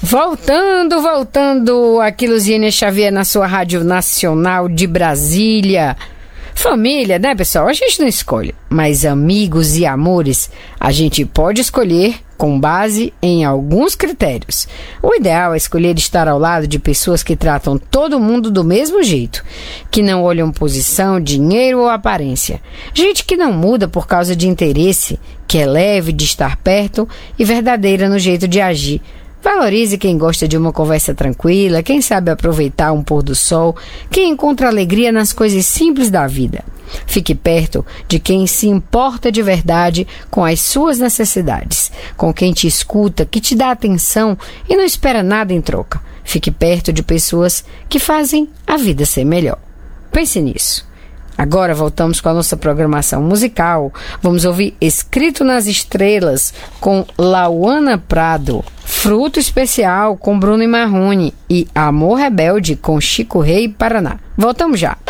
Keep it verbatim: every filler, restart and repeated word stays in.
Voltando, voltando, aqui Luziane Xavier na sua Rádio Nacional de Brasília. Família, né, pessoal? A gente não escolhe, mas amigos e amores a gente pode escolher com base em alguns critérios. O ideal é escolher estar ao lado de pessoas que tratam todo mundo do mesmo jeito, que não olham posição, dinheiro ou aparência. Gente que não muda por causa de interesse, que é leve de estar perto e verdadeira no jeito de agir. Valorize quem gosta de uma conversa tranquila, quem sabe aproveitar um pôr do sol, quem encontra alegria nas coisas simples da vida. Fique perto de quem se importa de verdade com as suas necessidades, com quem te escuta, que te dá atenção e não espera nada em troca. Fique perto de pessoas que fazem a vida ser melhor. Pense nisso. Agora voltamos com a nossa programação musical. Vamos ouvir Escrito nas Estrelas com Lauana Prado, Fruto Especial com Bruno e Marrone e Amor Rebelde com Chico Rei Paraná. Voltamos já.